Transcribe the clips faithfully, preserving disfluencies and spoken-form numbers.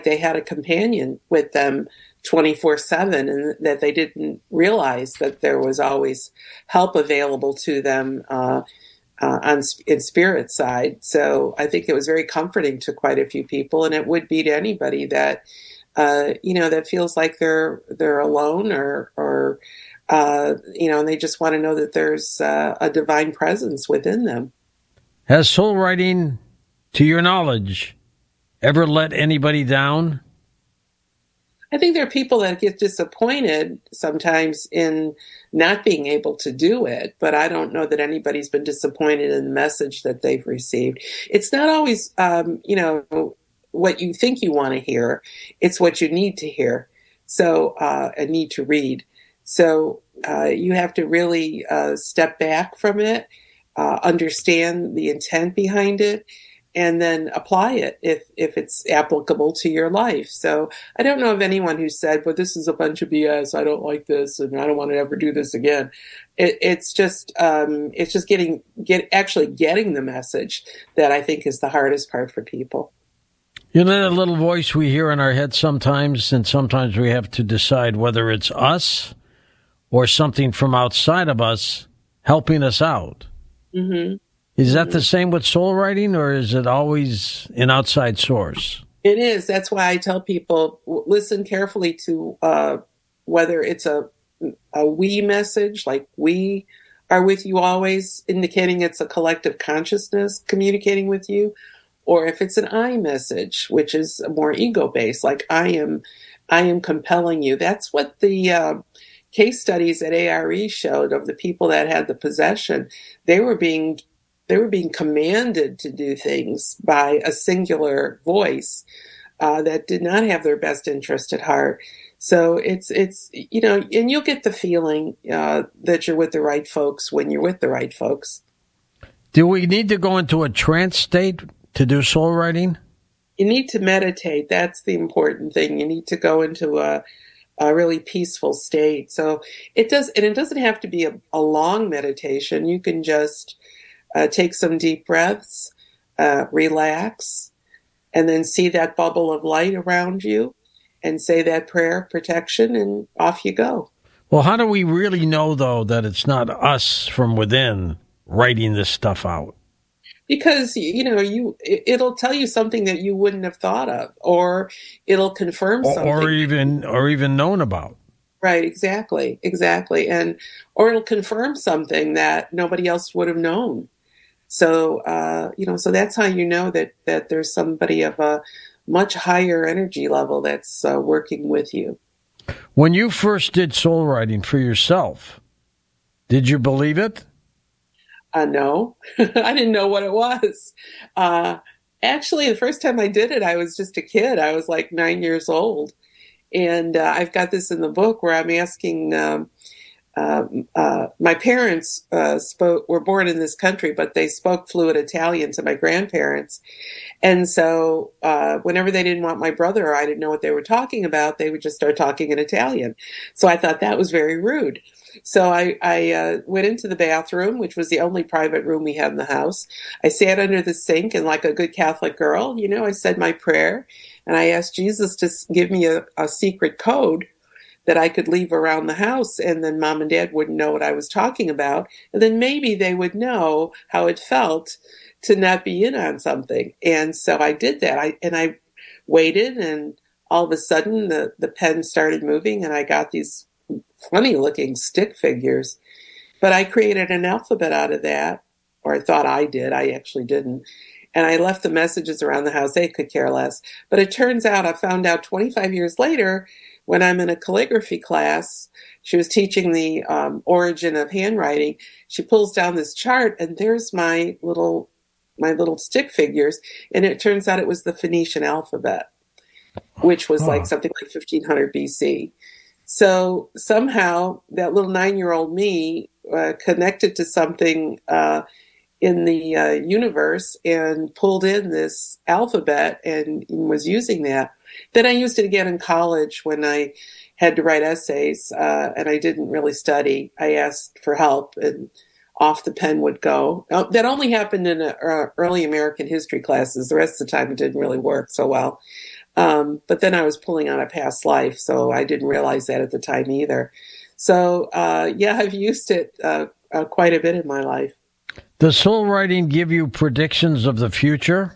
they had a companion with them twenty-four seven, and that they didn't realize that there was always help available to them uh, uh, on in spirit side. So I think it was very comforting to quite a few people, and it would be to anybody that uh, you know that feels like they're they're alone or or uh, you know, and they just want to know that there's uh, a divine presence within them. Has soul writing, to your knowledge, ever let anybody down? I think there are people that get disappointed sometimes in not being able to do it, but I don't know that anybody's been disappointed in the message that they've received. It's not always, um, you know, what you think you want to hear. It's what you need to hear, so uh, and need to read. So uh, you have to really uh, step back from it, uh, understand the intent behind it, and then apply it if, if it's applicable to your life. So I don't know of anyone who said, well, this is a bunch of B S. I don't like this and I don't want to ever do this again. It, it's just, um, it's just getting, get, actually getting the message that I think is the hardest part for people. You know that little voice we hear in our head sometimes, and sometimes we have to decide whether it's us or something from outside of us helping us out. Mm-hmm. Is that the same with soul writing, or is it always an outside source? It is. That's why I tell people, listen carefully to uh, whether it's a, a we message, like we are with you always, indicating it's a collective consciousness communicating with you, or if it's an I message, which is more ego-based, like I am, I am compelling you. That's what the uh, case studies at A R E showed of the people that had the possession. They were being They were being commanded to do things by a singular voice uh, that did not have their best interest at heart. So it's, it's you know, and you'll get the feeling uh, that you're with the right folks when you're with the right folks. Do we need to go into a trance state to do soul writing? You need to meditate. That's the important thing. You need to go into a, a really peaceful state. So it does, and it doesn't have to be a, a long meditation. You can just Uh, take some deep breaths, uh, relax, and then see that bubble of light around you and say that prayer of protection, and off you go. Well, how do we really know, though, that it's not us from within writing this stuff out? Because, you know, you it'll tell you something that you wouldn't have thought of, or it'll confirm or, something. Or even, or even known about. Right, exactly, exactly. And, or it'll confirm something that nobody else would have known. So, uh, you know, so that's how you know that, that there's somebody of a much higher energy level that's uh, working with you. When you first did soul writing for yourself, did you believe it? Uh, no, I didn't know what it was. Uh, actually, the first time I did it, I was just a kid. I was like nine years old. And uh, I've got this in the book where I'm asking... Um, Uh, uh, my parents uh, spoke were born in this country, but they spoke fluent Italian to my grandparents. And so uh, whenever they didn't want my brother or I didn't know what they were talking about, they would just start talking in Italian. So I thought that was very rude. So I, I uh, went into the bathroom, which was the only private room we had in the house. I sat under the sink, and like a good Catholic girl, you know, I said my prayer, and I asked Jesus to give me a, a secret code that I could leave around the house, and then mom and dad wouldn't know what I was talking about. And then maybe they would know how it felt to not be in on something. And so I did that. I, and I waited, and all of a sudden the, the pen started moving, and I got these funny looking stick figures. But I created an alphabet out of that, or I thought I did. I actually didn't. And I left the messages around the house. They could care less. But it turns out, I found out twenty-five years later, when I'm in a calligraphy class, she was teaching the um, origin of handwriting. She pulls down this chart, and there's my little, my little stick figures. And it turns out it was the Phoenician alphabet, which was like something like fifteen hundred B C. So somehow that little nine-year-old me uh, connected to something uh, in the uh, universe and pulled in this alphabet and was using that. Then I used it again in college when I had to write essays, uh, and I didn't really study. I asked for help, and off the pen would go. Now, that only happened in uh, early American history classes. The rest of the time, it didn't really work so well. Um, but then I was pulling on a past life, so I didn't realize that at the time either. So, uh, yeah, I've used it uh, uh, quite a bit in my life. Does soul writing give you predictions of the future?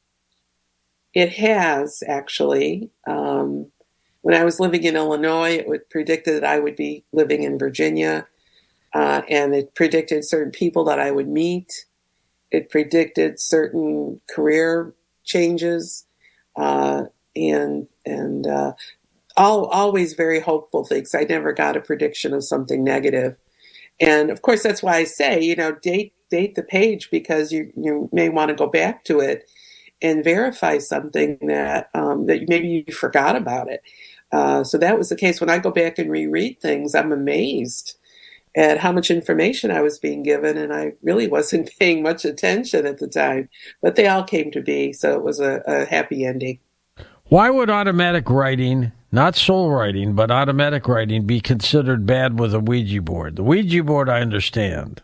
It has, actually. Um, when I was living in Illinois, it would predicted that I would be living in Virginia, uh, and it predicted certain people that I would meet. It predicted certain career changes, uh, and and uh, all, always very hopeful things. I never got a prediction of something negative. And of course, that's why I say, you know, date date the page, because you you may want to go back to it and verify something that um, that maybe you forgot about it. Uh, so that was the case when I go back and reread things. I'm amazed at how much information I was being given, and I really wasn't paying much attention at the time. But they all came to be, so it was a, a happy ending. Why would automatic writing, not soul writing, but automatic writing, be considered bad with a Ouija board? The Ouija board, I understand.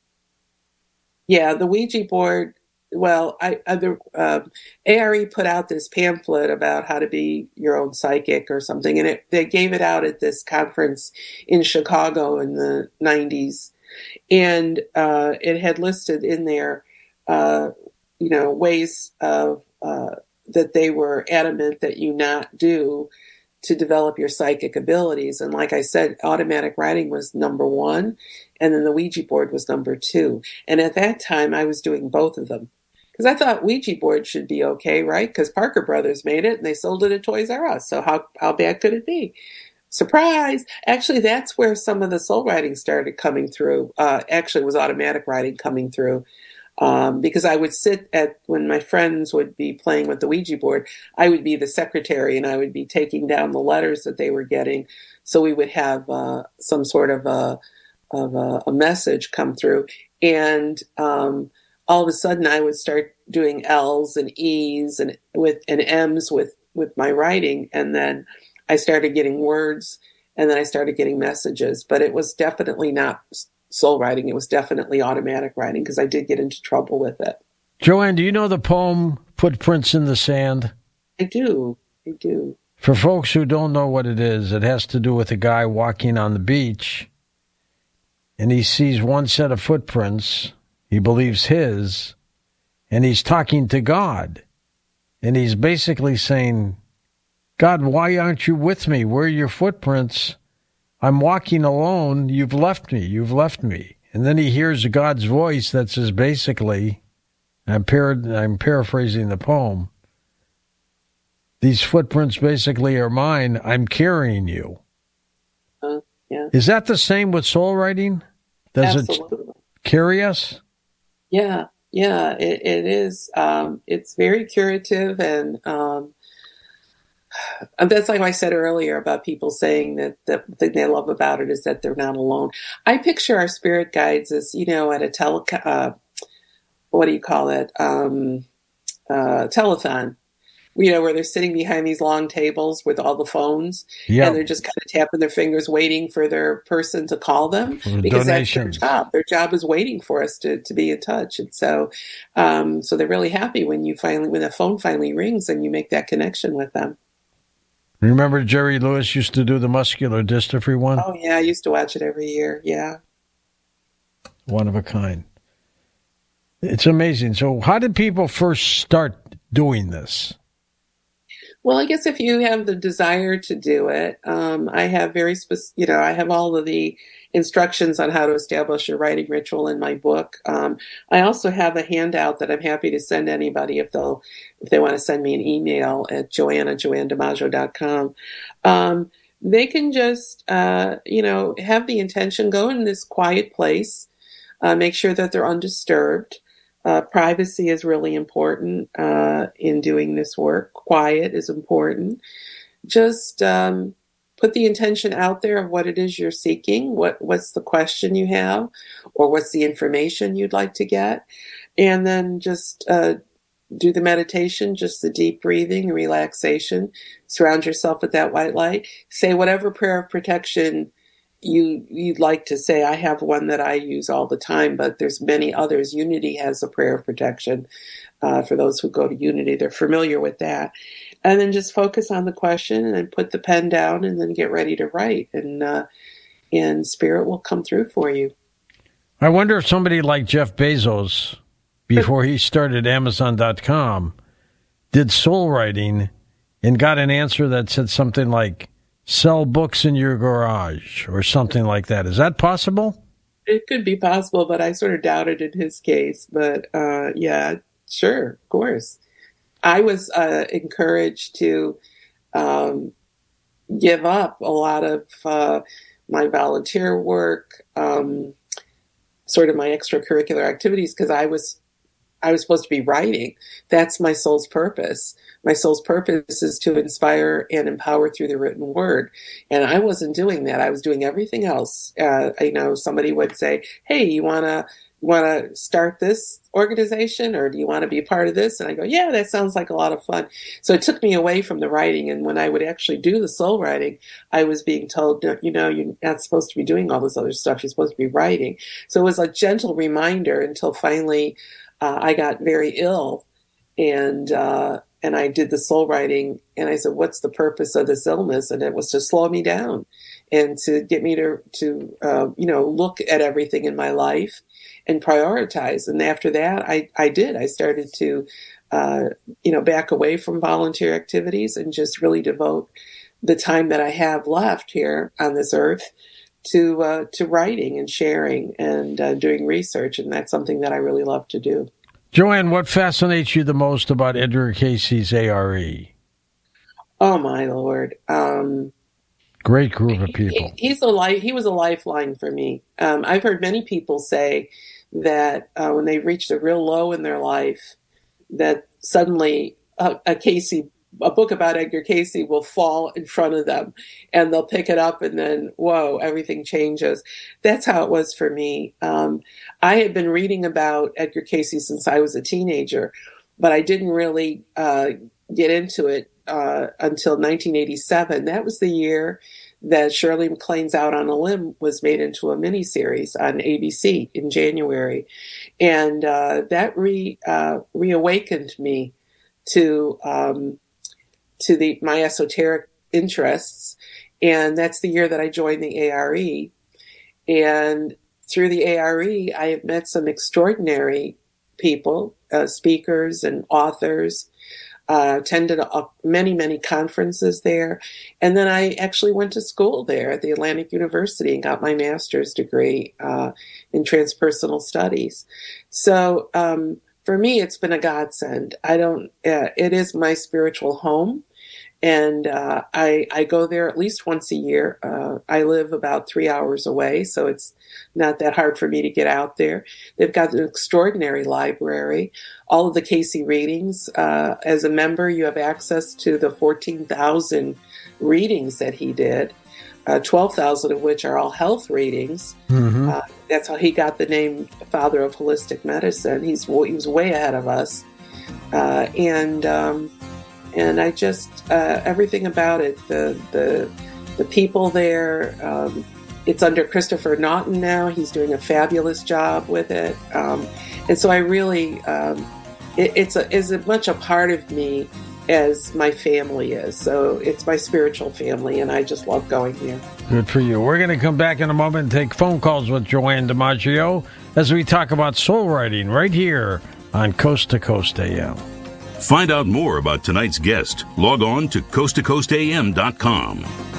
Yeah, the Ouija board. Well, I, I the um, A R E put out this pamphlet about how to be your own psychic or something, and it, they gave it out at this conference in Chicago in the nineties, and uh, it had listed in there, uh, you know, ways of uh, that they were adamant that you not do to develop your psychic abilities. And like I said, automatic writing was number one, and then the Ouija board was number two. And at that time, I was doing both of them. Because I thought Ouija board should be okay, right? Because Parker Brothers made it and they sold it at Toys R Us. So how, how bad could it be? Surprise! Actually, that's where some of the soul writing started coming through. Uh, actually, it was automatic writing coming through. Um, because I would sit at, when my friends would be playing with the Ouija board, I would be the secretary and I would be taking down the letters that they were getting. So we would have uh, some sort of a, of a, a message come through. And um, all of a sudden I would start doing L's and E's and with and M's with, with my writing. And then I started getting words, and then I started getting messages. But it was definitely not soul writing. It was definitely automatic writing, because I did get into trouble with it. Joanne, do you know the poem Footprints in the Sand? I do. I do. For folks who don't know what it is, it has to do with a guy walking on the beach, and he sees one set of footprints, he believes his, and he's talking to God. And he's basically saying, God, why aren't you with me? Where are your footprints? I'm walking alone. You've left me. You've left me. And then he hears God's voice that says basically, I'm, par- I'm paraphrasing the poem, these footprints basically are mine. I'm carrying you. Uh, yeah. Is that the same with soul writing? Does Absolutely. it carry us? Yeah, yeah, it, it is. Um, it's very curative, and um, And that's like I said earlier about people saying that the thing they love about it is that they're not alone. I picture our spirit guides as, you know, at a tele, uh, what do you call it? Um, uh, telethon, you know, where they're sitting behind these long tables with all the phones, yep. and they're just kind of tapping their fingers, waiting for their person to call them, because donations. That's their job. Their job is waiting for us to, to be in touch. And so, um, so they're really happy when you finally, when the phone finally rings and you make that connection with them. Remember Jerry Lewis used to do the muscular dystrophy one? Oh, yeah. I used to watch it every year. Yeah. One of a kind. It's amazing. So how did people first start doing this? Well, I guess if you have the desire to do it, um, I have very specific, you know, I have all of the instructions on how to establish your writing ritual in my book. Um, I also have a handout that I'm happy to send anybody if they'll, if they want to send me an email at joanna, joanne dimaggio dot com. Um, they can just, uh, you know, have the intention, go in this quiet place, uh, make sure that they're undisturbed. Uh, privacy is really important uh, in doing this work. Quiet is important. Just um, put the intention out there of what it is you're seeking, what what's the question you have, or what's the information you'd like to get, and then just uh, do the meditation, just the deep breathing, relaxation. Surround yourself with that white light. Say whatever prayer of protection you, you'd like to say. I have one that I use all the time, but there's many others. Unity has a prayer of protection. Uh, for those who go to Unity, they're familiar with that. and then just focus on the question and then put the pen down and then get ready to write. And, uh, and spirit will come through for you. I wonder if somebody like Jeff Bezos, before he started Amazon dot com, did soul writing and got an answer that said something like, sell books in your garage or something like that. Is that possible? It could be possible, but I sort of doubt it in his case. But uh, yeah, sure, of course. I was uh, encouraged to um, give up a lot of uh, my volunteer work, um, sort of my extracurricular activities, because I was I was supposed to be writing. That's my soul's purpose. My soul's purpose is to inspire and empower through the written word. And I wasn't doing that. I was doing everything else. Uh, you know, somebody would say, hey, you want to want to start this organization, or do you want to be a part of this? And I go, yeah, that sounds like a lot of fun. So it took me away from the writing. And when I would actually do the soul writing, I was being told, you know, you're not supposed to be doing all this other stuff. You're supposed to be writing. So it was a gentle reminder until finally uh, I got very ill, and uh, and I did the soul writing. And I said, what's the purpose of this illness? And it was to slow me down and to get me to, to uh, you know, look at everything in my life and prioritize. And after that, I, I did. I started to, uh, you know, back away from volunteer activities and just really devote the time that I have left here on this earth to uh, to writing and sharing and uh, doing research. And that's something that I really love to do. Joanne, what fascinates you the most about Edgar Cayce's A R E? Oh, my Lord. Um, Great group of people. He, he's a life, he was a lifeline for me. Um, I've heard many people say that uh, when they reached a real low in their life, that suddenly a, a Cayce, a book about Edgar Cayce will fall in front of them, and they'll pick it up, and then, whoa, everything changes. That's how it was for me. Um, I had been reading about Edgar Cayce since I was a teenager, but I didn't really uh, get into it uh, until nineteen eighty-seven. That was the year that Shirley MacLaine's Out on a Limb was made into a miniseries on A B C in January. And uh, that re uh, reawakened me to um, to the my esoteric interests. And that's the year that I joined the A R E. And through the A R E, I have met some extraordinary people, uh, speakers and authors. Uh, attended a, many, many conferences there. And then I actually went to school there at the Atlantic University and got my master's degree uh, in transpersonal studies. So um, for me, it's been a godsend. I don't, uh, it is my spiritual home. And uh, I, I go there at least once a year. Uh, I live about three hours away, so it's not that hard for me to get out there. They've got an extraordinary library. All of the Cayce readings. Uh, as a member, you have access to the fourteen thousand readings that he did, uh, twelve thousand of which are all health readings. Mm-hmm. Uh, that's how he got the name Father of Holistic Medicine. He's he was way ahead of us. Uh, and... Um, And I just, uh, everything about it, the the the people there, um, it's under Christopher Naughton now. He's doing a fabulous job with it. Um, and so I really, um, it, it's a, as much a part of me as my family is. So it's my spiritual family, and I just love going there. Good for you. We're going to come back in a moment and take phone calls with Joanne DiMaggio as we talk about soul writing right here on Coast to Coast A M. Find out more about tonight's guest. Log on to coast to coast a m dot com.